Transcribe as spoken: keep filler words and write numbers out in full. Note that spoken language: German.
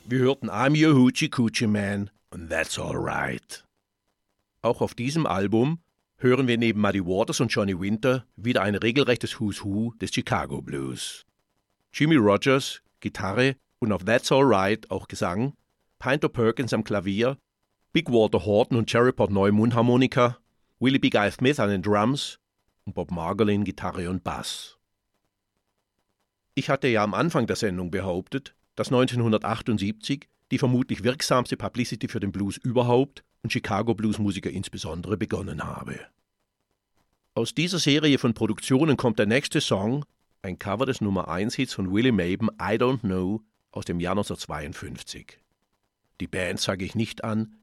Wir hörten I'm Your Hoochie Coochie Man und That's Alright. Auch auf diesem Album hören wir neben Muddy Waters und Johnny Winter wieder ein regelrechtes Who's Who des Chicago Blues. Jimmy Rogers, Gitarre und auf That's Alright auch Gesang, Pinto Perkins am Klavier, Big Walter Horton und Jerry Portnoy Mundharmonika, Willie Big Eye Smith an den Drums und Bob Margolin Gitarre und Bass. Ich hatte ja am Anfang der Sendung behauptet, dass neunzehnhundertachtundsiebzig die vermutlich wirksamste Publicity für den Blues überhaupt und Chicago-Blues-Musiker insbesondere begonnen habe. Aus dieser Serie von Produktionen kommt der nächste Song, ein Cover des Nummer eins Hits von Willie Maben, I Don't Know, aus dem Jahr neunzehnhundertzweiundfünfzig. Die Band sage ich nicht an,